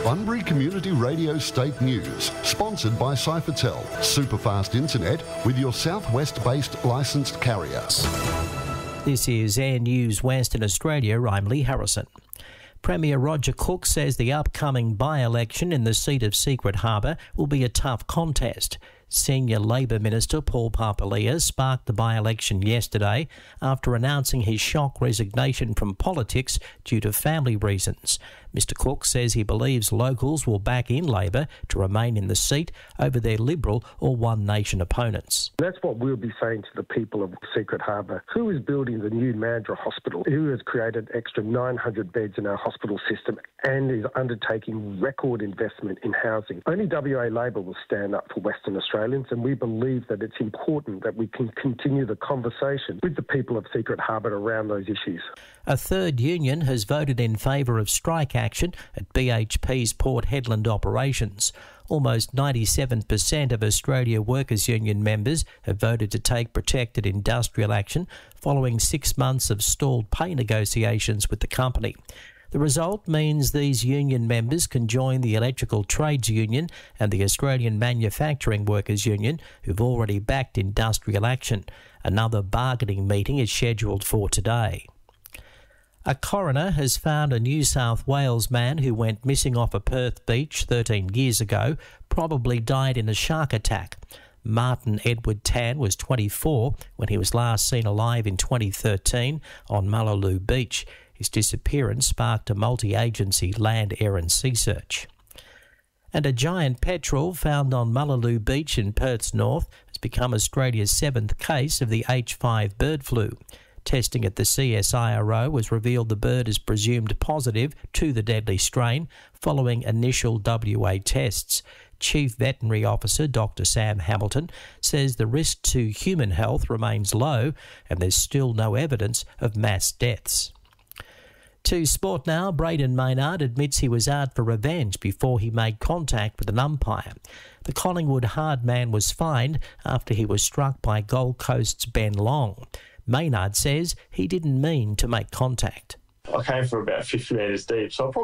Bunbury Community Radio State News, sponsored by Cyphertel, superfast internet with your southwest-based licensed carrier. This is Air News Western Australia. I'm Lee Harrison. Premier Roger Cook says the upcoming by-election in the seat of Secret Harbour will be a tough contest. Senior Labor Minister Paul Papalia sparked the by-election yesterday after announcing his shock resignation from politics due to family reasons. Mr Cook says he believes locals will back in Labor to remain in the seat over their Liberal or One Nation opponents. That's what we'll be saying to the people of Secret Harbour. Who is building the new Mandurah Hospital? Who has created extra 900 beds in our hospital system and is undertaking record investment in housing? Only WA Labor will stand up for Western Australians, and we believe that it's important that we can continue the conversation with the people of Secret Harbour around those issues. A third union has voted in favour of strike action at BHP's Port Hedland operations. Almost 97% of Australia Workers' Union members have voted to take protected industrial action following 6 months of stalled pay negotiations with the company. The result means these union members can join the Electrical Trades Union and the Australian Manufacturing Workers Union, who've already backed industrial action. Another bargaining meeting is scheduled for today. A coroner has found a New South Wales man who went missing off a Perth beach 13 years ago probably died in a shark attack. Martin Edward Tan was 24 when he was last seen alive in 2013 on Mullaloo Beach. His disappearance sparked a multi-agency land, air and sea search. And a giant petrel found on Mullaloo Beach in Perth's north has become Australia's 7th case of the H5 bird flu. Testing at the CSIRO has revealed the bird is presumed positive to the deadly strain following initial WA tests. Chief Veterinary Officer Dr Sam Hamilton says the risk to human health remains low and there's still no evidence of mass deaths. To sport now, Braden Maynard admits he was out for revenge before he made contact with an umpire. The Collingwood hard man was fined after he was struck by Gold Coast's Ben Long. Maynard says he didn't mean to make contact. I came from about 50 metres deep, so I probably